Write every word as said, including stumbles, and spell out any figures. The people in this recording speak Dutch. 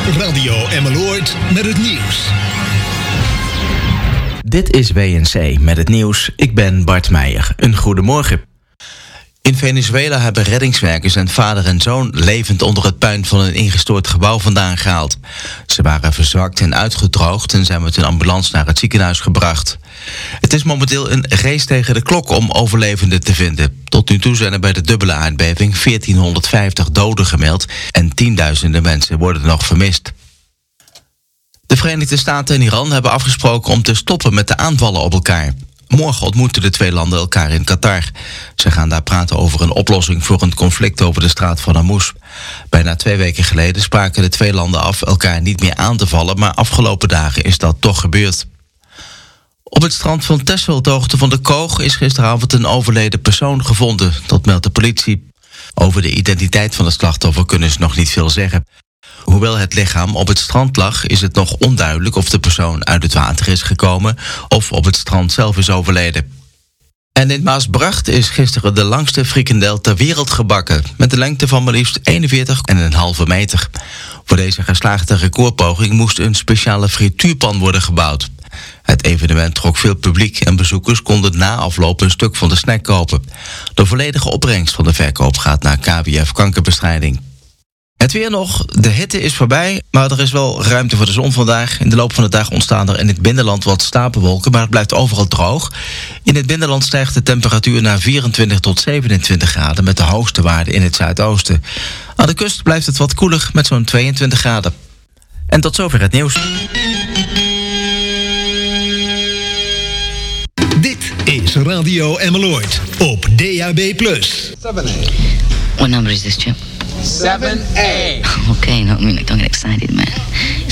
Radio Emmeloord met het nieuws. Dit is W N C met het nieuws. Ik ben Bart Meijer. Een goedemorgen. In Venezuela hebben reddingswerkers en vader en zoon levend onder het puin van een ingestort gebouw vandaan gehaald. Ze waren verzwakt en uitgedroogd en zijn met een ambulance naar het ziekenhuis gebracht. Het is momenteel een race tegen de klok om overlevenden te vinden. Tot nu toe zijn er bij de dubbele aardbeving veertienhonderdvijftig doden gemeld en tienduizenden mensen worden nog vermist. De Verenigde Staten en Iran hebben afgesproken om te stoppen met de aanvallen op elkaar. Morgen ontmoeten de twee landen elkaar in Qatar. Ze gaan daar praten over een oplossing voor een conflict over de straat van Hormuz. Bijna twee weken geleden spraken de twee landen af elkaar niet meer aan te vallen, maar afgelopen dagen is dat toch gebeurd. Op het strand van Texel, de hoogte van de Koog, is gisteravond een overleden persoon gevonden. Dat meldt de politie. Over de identiteit van het slachtoffer kunnen ze nog niet veel zeggen. Hoewel het lichaam op het strand lag, is het nog onduidelijk of de persoon uit het water is gekomen of op het strand zelf is overleden. En in Maasbracht is gisteren de langste frikandel ter wereld gebakken, met een lengte van maar liefst eenenveertig komma vijf meter. Voor deze geslaagde recordpoging moest een speciale frituurpan worden gebouwd. Het evenement trok veel publiek en bezoekers konden na afloop een stuk van de snack kopen. De volledige opbrengst van de verkoop gaat naar K W F Kankerbestrijding. Het weer nog. De hitte is voorbij, maar er is wel ruimte voor de zon vandaag. In de loop van de dag ontstaan er in het binnenland wat stapelwolken, maar het blijft overal droog. In het binnenland stijgt de temperatuur naar vierentwintig tot zevenentwintig graden... met de hoogste waarde in het zuidoosten. Aan de kust blijft het wat koeler met zo'n tweeëntwintig graden. En tot zover het nieuws. Dit is Radio Emmeloord op D A B plus. seven A. What number is this, Chip? seven A. Okay, no, I mean, like, don't get excited, man.